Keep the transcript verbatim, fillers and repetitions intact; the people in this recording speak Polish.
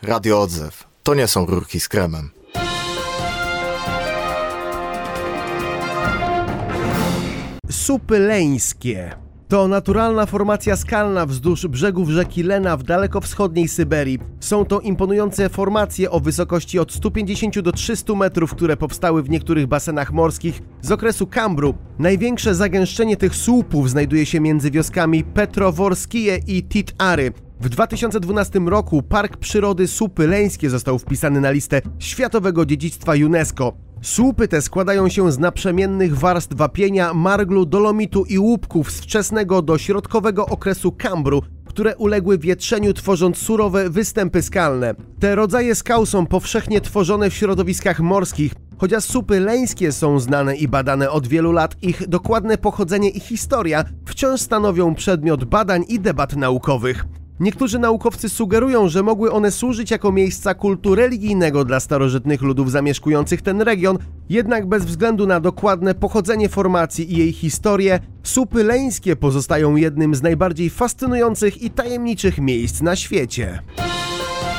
Radio Odzew. To nie są rurki z kremem. Supy leńskie to naturalna formacja skalna wzdłuż brzegów rzeki Lena w dalekowschodniej Syberii. Są to imponujące formacje o wysokości od stu pięćdziesięciu do trzystu metrów, które powstały w niektórych basenach morskich z okresu Kambru. Największe zagęszczenie tych słupów znajduje się między wioskami Petroworskie i Tit-Ary. W dwa tysiące dwunastym roku Park Przyrody Supy Leńskie został wpisany na listę Światowego Dziedzictwa UNESCO. Słupy te składają się z naprzemiennych warstw wapienia, marglu, dolomitu i łupków z wczesnego do środkowego okresu Kambru, które uległy wietrzeniu, tworząc surowe występy skalne. Te rodzaje skał są powszechnie tworzone w środowiskach morskich. Chociaż supy leńskie są znane i badane od wielu lat, ich dokładne pochodzenie i historia wciąż stanowią przedmiot badań i debat naukowych. Niektórzy naukowcy sugerują, że mogły one służyć jako miejsca kultu religijnego dla starożytnych ludów zamieszkujących ten region, jednak bez względu na dokładne pochodzenie formacji i jej historię, supy leńskie pozostają jednym z najbardziej fascynujących i tajemniczych miejsc na świecie.